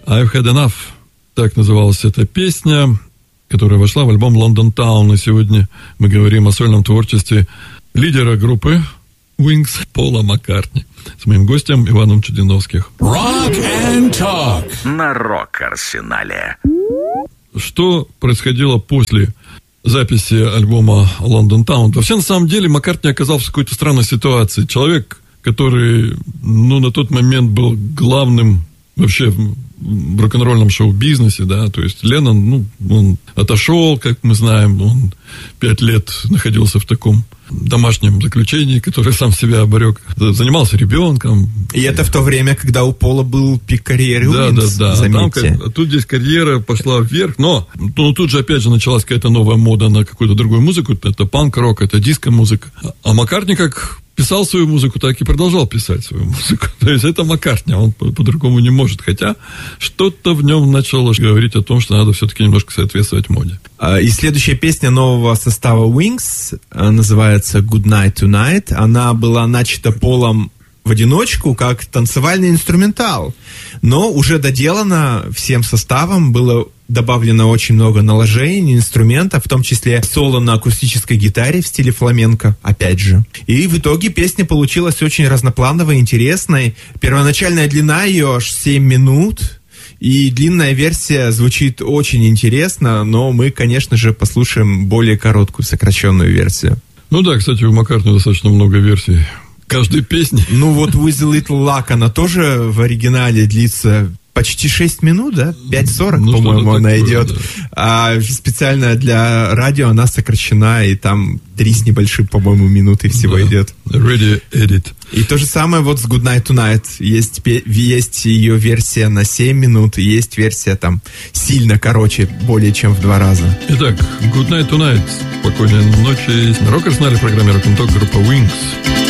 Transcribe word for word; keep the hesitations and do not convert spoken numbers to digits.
I've Had Enough. Так называлась эта песня, которая вошла в альбом London Town. И сегодня мы говорим о сольном творчестве лидера группы Wings Пола Маккартни с моим гостем Иваном Чудиновских. Rock and Talk на Рок-Арсенале. Что происходило после записи альбома London Town? Вообще, на самом деле, Маккартни оказался в какой-то странной ситуации. Человек, который, ну, на тот момент был главным вообще в рок-н-ролльном шоу-бизнесе, да, то есть Леннон, ну, он отошел, как мы знаем, он пять лет находился в таком домашнем заключении, которое сам себя обрек, занимался ребенком. И это в то время, когда у Пола был пик карьеры да, Wings, да, да. заметьте. А, там, а тут здесь карьера пошла вверх, но ну, тут же опять же началась какая-то новая мода на какую-то другую музыку, это панк-рок, это диско-музыка. А Маккартни как писал свою музыку, так и продолжал писать свою музыку. То есть это Маккартни, он по- по-другому не может. Хотя что-то в нем начало говорить о том, что надо все-таки немножко соответствовать моде. И следующая песня нового состава Wings называется Good Night Tonight. Она была начата Полом в одиночку, как танцевальный инструментал. Но уже доделана всем составом, было добавлено очень много наложений, инструментов, в том числе соло на акустической гитаре в стиле фламенко, опять же. И в итоге песня получилась очень разноплановой, интересной. Первоначальная длина ее аж семь минут, и длинная версия звучит очень интересно, но мы, конечно же, послушаем более короткую, сокращенную версию. Ну да, кстати, у Маккартни достаточно много версий каждой песни. Ну вот With a Little Luck, она тоже в оригинале длится почти шесть минут, да? пять сорок, ну, по-моему, она такое, идет. Да. А специально для радио она сокращена, и там три с небольшим, по-моему, минуты всего да. идет. Ready Edit. И то же самое вот с Good Night Tonight. Есть, есть ее версия на семь минут, и есть версия там сильно короче, более чем в два раза. Итак, Good Night Tonight. Спокойной ночи. На Рок-Арсенале в программе Rock and Talk группа Wings.